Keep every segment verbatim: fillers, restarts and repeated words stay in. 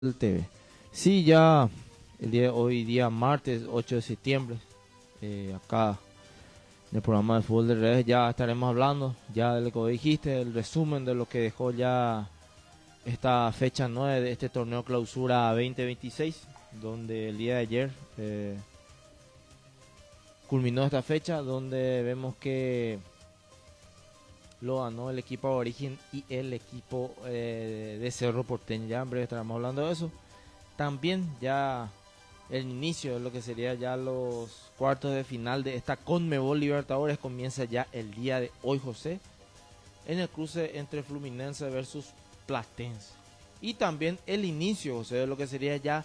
el T V. Sí, ya el día de hoy, día martes ocho de septiembre, eh, acá en el programa de Fútbol de Redes ya estaremos hablando, ya de lo que dijiste, el resumen de lo que dejó ya esta fecha nueve de este torneo clausura veinte veintiséis, donde el día de ayer eh, culminó esta fecha, donde vemos que lo ganó el equipo Aborigen y el equipo eh, de Cerro Porteño. Ya en breve estaremos hablando de eso. También ya el inicio de lo que sería ya los cuartos de final de esta Conmebol Libertadores comienza ya el día de hoy, José, en el cruce entre Fluminense versus Platense. Y también el inicio, José, de lo que sería ya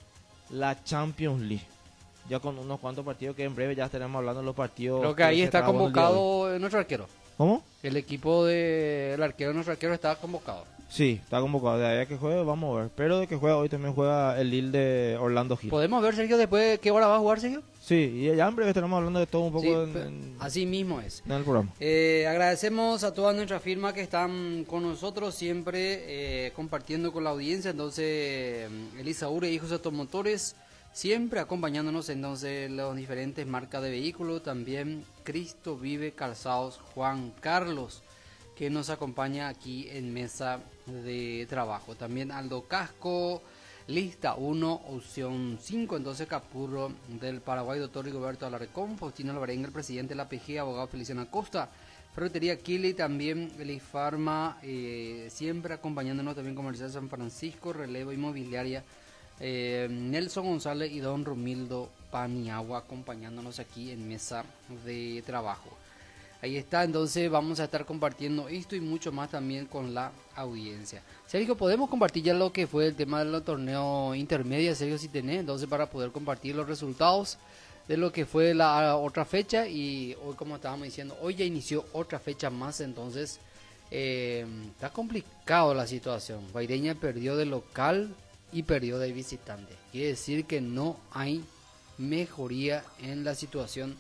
la Champions League. Ya con unos cuantos partidos que en breve ya estaremos hablando de los partidos. Creo que ahí que está acabamos el día de hoy. convocado nuestro arquero. ¿Cómo? El equipo del arquero de nuestro arquero está convocado. Sí, está convocado. De ahí a que juegue, vamos a ver. Pero de que juega hoy también juega el Lille de Orlando Gil. ¿Podemos ver, Sergio, después qué hora va a jugar, Sergio? Sí, y ya en breve estaremos hablando de todo un poco Sí, en, pe- en- así mismo es. en el programa. Eh, agradecemos a todas nuestras firmas que están con nosotros siempre eh, compartiendo con la audiencia. Entonces, eh, Elisa Ure, Hijos Automotores, siempre acompañándonos entonces las diferentes marcas de vehículos. También Cristo Vive Calzados Juan Carlos, que nos acompaña aquí en mesa de trabajo. También Aldo Casco, lista uno, opción cinco, entonces Capurro del Paraguay, doctor Rigoberto Alarcón, Faustino Alvarenga, el presidente de la P G, abogado Feliciano Acosta, Ferretería Kili, también el Farma, eh, siempre acompañándonos, también Comercial San Francisco, Relevo Inmobiliaria, eh, Nelson González y Don Romildo Paniagua acompañándonos aquí en mesa de trabajo. Ahí está, entonces vamos a estar compartiendo esto y mucho más también con la audiencia. Sergio, ¿podemos compartir ya lo que fue el tema del torneo intermedio, Sergio, si tenés? Entonces, para poder compartir los resultados de lo que fue la otra fecha. Y hoy, como estábamos diciendo, hoy ya inició otra fecha más, entonces eh, está complicado la situación. Guaireña perdió de local y perdió de visitante. Quiere decir que no hay mejoría en la situación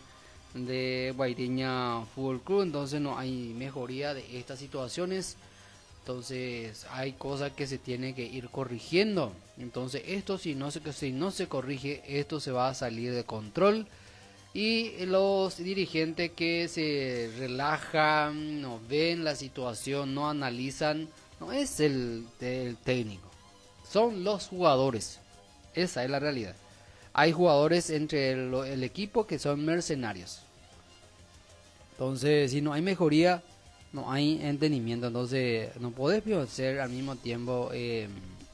de Guaireña Fútbol Club, entonces no hay mejoría de estas situaciones, entonces hay cosas que se tiene que ir corrigiendo. Entonces esto, si no se, si no se corrige, esto se va a salir de control y los dirigentes que se relajan, no ven la situación, no analizan, no es el, el técnico, son los jugadores. Esa es la realidad. Hay jugadores entre el, el equipo que son mercenarios. Entonces, si no hay mejoría, no hay entendimiento. Entonces, no podés ser al mismo tiempo eh,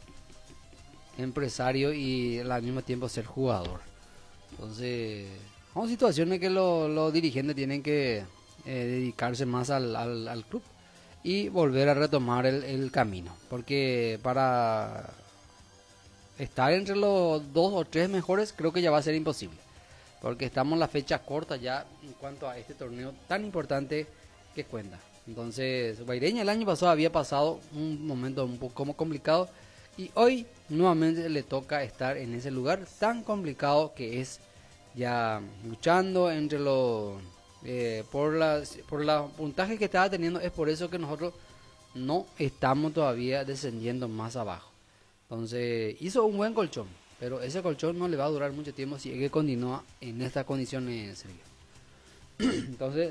empresario y al mismo tiempo ser jugador. Entonces, son situaciones que los, los dirigentes tienen que eh, dedicarse más al, al, al club y volver a retomar el, el camino. Porque para estar entre los dos o tres mejores creo que ya va a ser imposible, porque estamos en la fecha corta ya en cuanto a este torneo tan importante que cuenta. Entonces, Guaireña el año pasado había pasado un momento un poco como complicado y hoy nuevamente le toca estar en ese lugar tan complicado que es, ya luchando entre los eh, por las por los puntajes que estaba teniendo. Es por eso que nosotros no estamos todavía descendiendo más abajo. Entonces hizo un buen colchón, pero ese colchón no le va a durar mucho tiempo si es que continúa en estas condiciones, Sergio. Entonces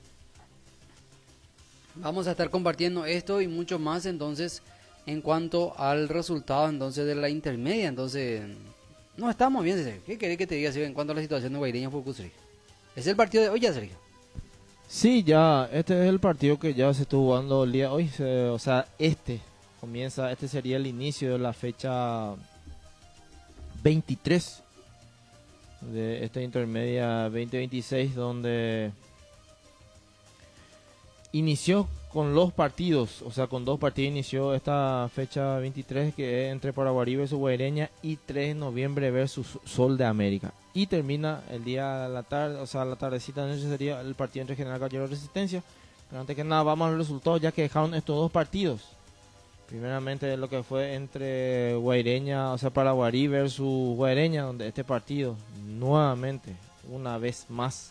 vamos a estar compartiendo esto y mucho más entonces en cuanto al resultado entonces de la intermedia. Entonces no estamos bien, Sergio. ¿Qué querés que te diga, Sergio, en cuanto a la situación de Guaireña Fútbol Club, Sergio? Es el partido de hoy ya, Sergio. Sí, ya, este es el partido que ya se estuvo jugando el día de hoy. Se- o sea, este comienza, este sería el inicio de la fecha veintitrés de esta intermedia veinte veintiséis, donde inició con los partidos, o sea, con dos partidos inició esta fecha veintitrés, que es entre Paraguarí versus Guaireña y tres de noviembre versus Sol de América. Y termina el día de la tarde, o sea, la tardecita de noche sería el partido entre General Caballero y Resistencia. Pero antes que nada, vamos a los resultados, ya que dejaron estos dos partidos. Primeramente lo que fue entre Guaireña, o sea, Paraguarí versus Guaireña, donde este partido nuevamente, una vez más,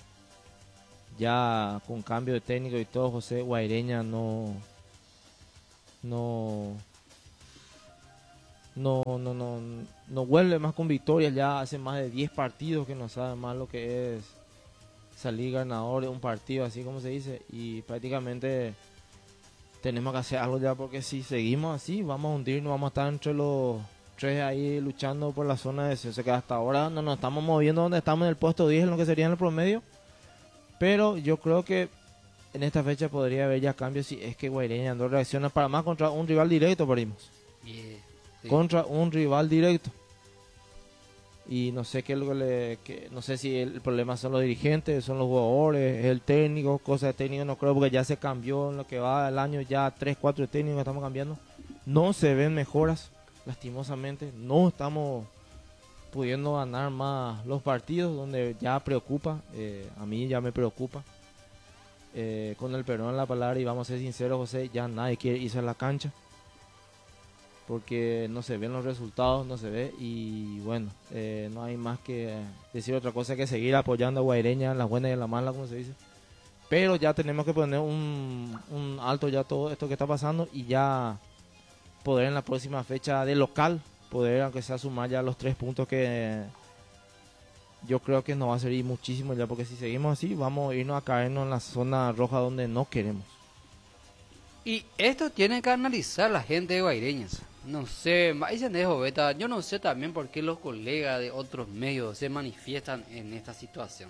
ya con cambio de técnico y todo, José, Guaireña no no no, no, no, no vuelve más con victorias. Ya hace más de diez partidos que no sabe más lo que es salir ganador de un partido, así como se dice, y prácticamente tenemos que hacer algo ya, porque si seguimos así vamos a hundirnos, vamos a estar entre los tres ahí luchando por la zona de descenso, que hasta ahora no nos estamos moviendo donde estamos, en el puesto diez, en lo que sería en el promedio. Pero yo creo que en esta fecha podría haber ya cambios si es que Guaireña no reacciona, para más contra un rival directo. Perdimos Yeah, sí. contra un rival directo, y no sé qué es lo que le que, no sé si el problema son los dirigentes, son los jugadores, es el técnico, cosa de técnico no creo, porque ya se cambió en lo que va del año, ya tres, cuatro técnicos que estamos cambiando, no se ven mejoras, lastimosamente, no estamos pudiendo ganar más los partidos, donde ya preocupa, eh, a mí ya me preocupa, eh, con el perdón en la palabra, y vamos a ser sinceros, José, ya nadie quiere irse a la cancha, porque no se ven los resultados, no se ve, y bueno, eh, no hay más que decir otra cosa que seguir apoyando a Guaireña en las buenas y en las malas, como se dice. Pero ya tenemos que poner un, un alto ya todo esto que está pasando, y ya poder en la próxima fecha de local, poder aunque sea sumar ya los tres puntos, que yo creo que nos va a servir muchísimo ya, porque si seguimos así vamos a irnos a caernos en la zona roja donde no queremos. Y esto tiene que analizar la gente de Guaireñas. No sé, Maicenejo Beta, yo no sé también por qué los colegas de otros medios se manifiestan en esta situación.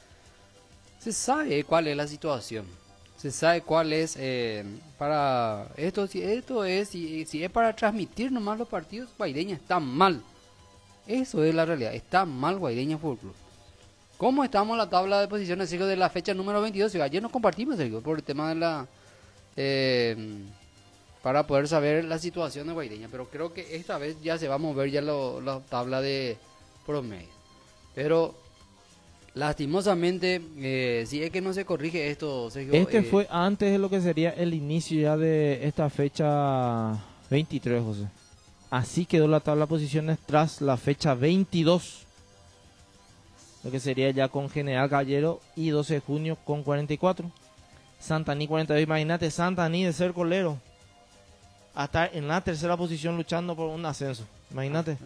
Se sabe cuál es la situación. Se sabe cuál es eh, para esto, si esto es, si, si es para transmitir nomás los partidos, Guaireña está mal. Eso es la realidad, está mal Guaireña Fútbol Club. ¿Cómo estamos en la tabla de posiciones, Sergio, de la fecha número veintidós? Ayer nos compartimos, Sergio, por el tema de la... Eh, para poder saber la situación de Guaireña, pero creo que esta vez ya se va a mover ya lo, la tabla de promedio. Pero lastimosamente, eh, si es que no se corrige esto, Sergio, Este eh, fue antes de lo que sería el inicio ya de esta fecha veintitrés, José. Así quedó la tabla de posiciones tras la fecha veintidós. Lo que sería ya con General Gallero y doce de junio con cuarenta y cuatro. Santaní cuarenta y dos. Imagínate, Santaní de ser colero a estar en la tercera posición luchando por un ascenso. Imagínate.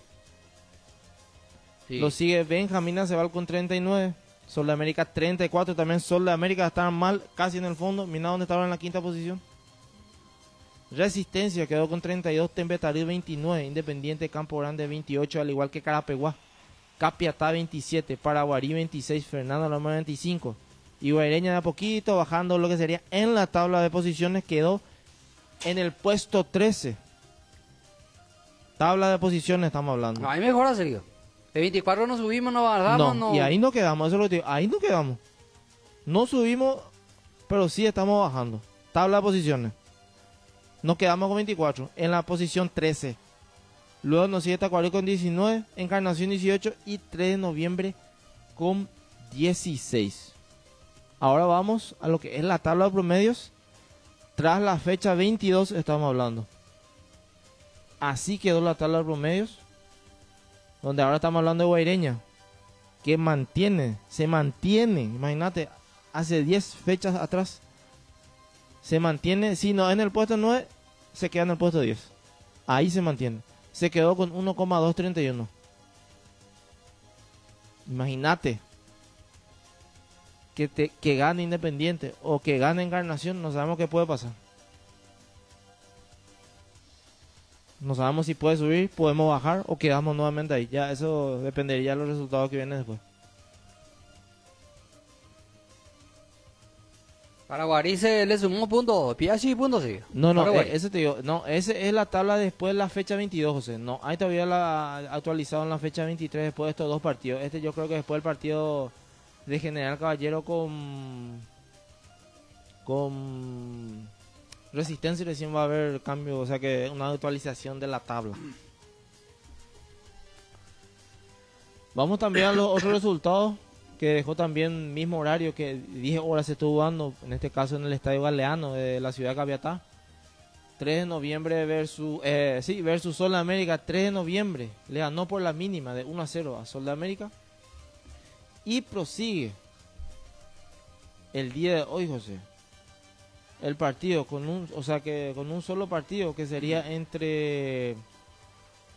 sí. Lo sigue Benjamín Acebal con treinta y nueve. Sol de América treinta y cuatro. También Sol de América estaban mal, casi en el fondo. Mira dónde estaban en la quinta posición. Resistencia quedó con treinta y dos. Tembetarí veintinueve. Independiente Campo Grande veintiocho, al igual que Carapeguá. Capiatá veintisiete. Paraguarí veintiséis. Fernando Loma veinticinco. Y Guaireña de a poquito bajando lo que sería en la tabla de posiciones, quedó en el puesto trece. Tabla de posiciones estamos hablando. No, ahí mejora, Sergio. De veinticuatro nos subimos, nos bajamos, No, no. y ahí no quedamos, eso es lo que digo, ahí no quedamos. No subimos, pero sí estamos bajando. Tabla de posiciones. Nos quedamos con veinticuatro, en la posición trece. Luego nos sigue Tacuarí con diecinueve, Encarnación dieciocho y tres de noviembre con dieciséis. Ahora vamos a lo que es la tabla de promedios. Tras la fecha veintidós estamos hablando. Así quedó la tabla de promedios. Donde ahora estamos hablando de Guaireña, que mantiene, se mantiene, imagínate, hace diez fechas atrás, se mantiene, si no en el puesto nueve, se queda en el puesto diez. Ahí se mantiene. Se quedó con uno coma doscientos treinta y uno. Imagínate que, te, que gane Independiente o que gane Encarnación, no sabemos qué puede pasar. No sabemos si puede subir, podemos bajar o quedamos nuevamente ahí. Ya eso dependería de los resultados que vienen después. Paraguarí se le sumó puntos, Piachi puntos, sí. No, no, Paraguay. eh, ese te digo, no, ese es la tabla después de la fecha veintidós, José. No, hay todavía la actualizado en la fecha veintitrés después de estos dos partidos. Este yo creo que después del partido de General Caballero con con Resistencia recién va a haber cambio, o sea que una actualización de la tabla. Vamos también a los otros resultados que dejó también mismo horario, que diez horas se estuvo jugando, en este caso en el Estadio Galeano de la ciudad de Capiatá. tres de noviembre versus, eh, sí, versus Sol de América. tres de noviembre le ganó por la mínima de uno a cero a Sol de América. Y prosigue el día de hoy, José, el partido con un, o sea que con un solo partido que sería entre